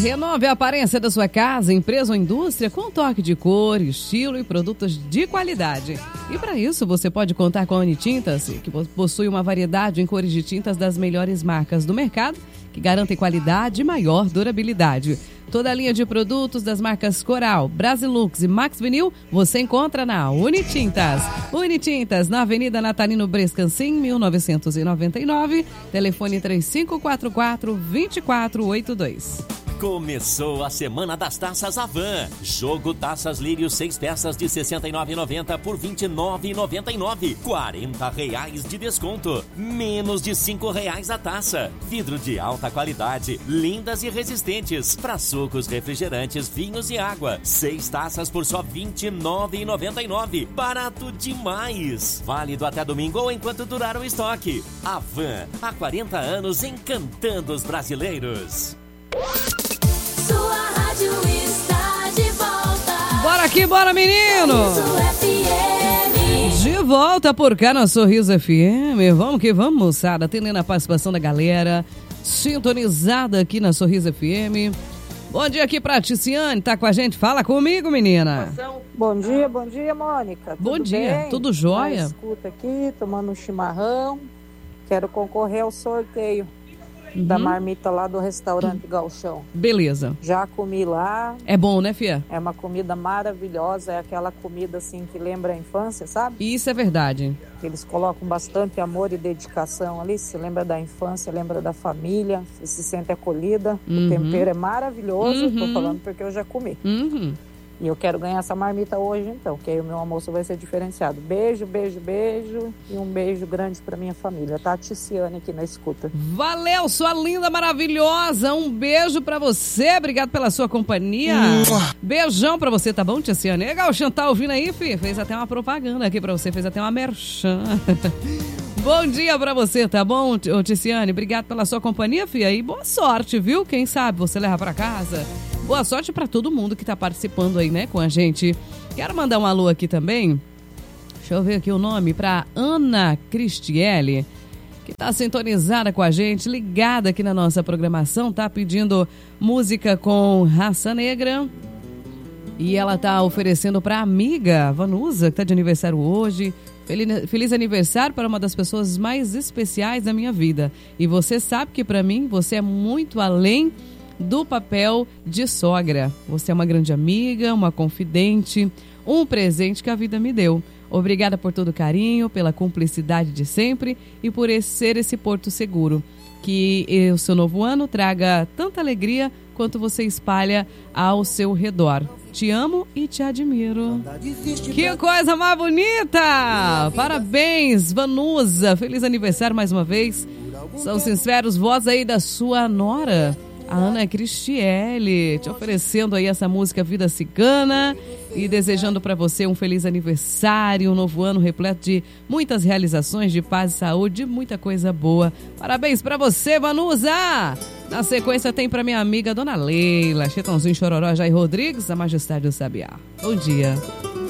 Renove a aparência da sua casa, empresa ou indústria com um toque de cor, estilo e produtos de qualidade. E para isso você pode contar com a Unitintas, que possui uma variedade em cores de tintas das melhores marcas do mercado, que garantem qualidade e maior durabilidade. Toda a linha de produtos das marcas Coral, Brasilux e Max Vinil você encontra na Unitintas. Unitintas, na Avenida Natalino Brescancin, 1999, telefone 3544-2482. Começou a Semana das Taças Avan. Jogo Taças Lírio 6 peças de R$ 69,90 por R$ 29,99. R$40 de desconto. Menos de R$ 5,00 a taça. Vidro de alta qualidade, lindas e resistentes. Para sucos, refrigerantes, vinhos e água. 6 taças por só R$ 29,99. Barato demais. Válido até domingo ou enquanto durar o estoque. Avan, há 40 anos encantando os brasileiros. Sua rádio está de volta. Bora aqui, bora, menino! De volta por cá na Sorriso FM. Vamos que vamos, moçada. Atendendo a participação da galera. Sintonizada aqui na Sorriso FM. Bom dia aqui pra Ticiane, tá com a gente? Fala comigo, menina. Bom dia, Mônica. Bom Tudo dia, bem? tudo jóia? Escuta aqui, tomando um chimarrão. Quero concorrer ao sorteio da marmita lá do restaurante Galchão. Beleza. Já comi lá. É bom, né, fia? É uma comida maravilhosa, é aquela comida assim que lembra a infância, sabe? Isso é verdade. Eles colocam bastante amor e dedicação ali, se lembra da infância, lembra da família, você se sente acolhida. O tempero é maravilhoso, tô falando porque eu já comi. E eu quero ganhar essa marmita hoje, então, que aí o meu almoço vai ser diferenciado. Beijo, beijo, beijo. E um beijo grande pra minha família. Tá a Ticiane aqui na escuta. Valeu, sua linda, maravilhosa. Um beijo pra você. Obrigado pela sua companhia. Beijão pra você, tá bom, Ticiane? Legal, o Chantal ouvindo aí, fi? Fez até uma propaganda aqui pra você. Fez até uma merchan. Bom dia pra você, tá bom, Ticiane? Obrigado pela sua companhia, fi. E boa sorte, viu? Quem sabe você leva pra casa. Boa sorte para todo mundo que tá participando aí, né, com a gente. Quero mandar um alô aqui também. Deixa eu ver aqui o nome para Ana Cristiele, que tá sintonizada com a gente, ligada aqui na nossa programação, tá pedindo música com Raça Negra. E ela tá oferecendo para amiga Vanusa, que tá de aniversário hoje. Feliz aniversário para uma das pessoas mais especiais da minha vida. E você sabe que para mim você é muito além do papel de sogra. Você é uma grande amiga, uma confidente, um presente que a vida me deu. Obrigada por todo o carinho, pela cumplicidade de sempre e por ser esse porto seguro. Que o seu novo ano traga tanta alegria quanto você espalha ao seu redor. Te amo e te admiro. Que coisa mais bonita! Parabéns, Vanusa. Feliz aniversário mais uma vez. São sinceros votos aí da sua nora, a Ana Cristiele, te oferecendo aí essa música Vida Cigana e desejando para você um feliz aniversário, um novo ano repleto de muitas realizações, de paz e saúde, de muita coisa boa. Parabéns para você, Vanusa! Na sequência tem para minha amiga Dona Leila, Chetãozinho Chororó, Jair Rodrigues, a Majestade do Sabiá. Bom dia.